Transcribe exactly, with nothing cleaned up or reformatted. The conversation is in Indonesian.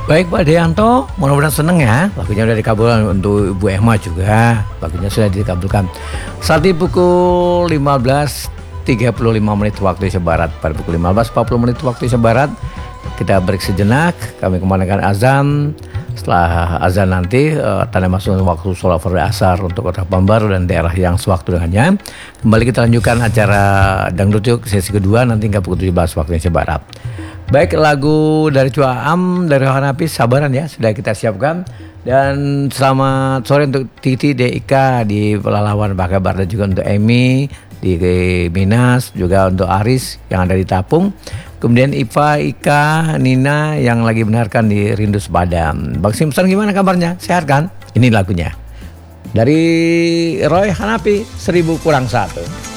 Baik Pak Deanto, mudah-mudahan seneng ya. Lagunya udah dikabulkan untuk Ibu Emma juga. Lagunya sudah dikabulkan. Saat ini pukul lima belas tiga puluh lima menit waktu Indonesia Barat. Pada pukul lima belas empat puluh menit waktu Indonesia Barat. Kita break sejenak. Kami kemanakan azan. Setelah azan nanti uh, tanda masuk waktu sholat fardu asar untuk Kota Pekanbaru dan daerah yang sewaktu dengannya. Kembali kita lanjutkan acara Dangdut Yuk sesi kedua nanti hingga pukul tujuh belas waktu Indonesia Barat. Baik, lagu dari Cua Am dari Hanapi Sabaran ya sudah kita siapkan. Dan selamat sore untuk Titi Deika di Pelalawan apa kabar, dan juga untuk Emi di Minas, juga untuk Aris yang ada di Tapung. Kemudian Iva, Ika, Nina yang lagi benarkan di Rindu Sepadan. Bang Simpson gimana kabarnya? Sehat kan? Ini lagunya dari Roy Hanapi, Seribu Kurang Satu.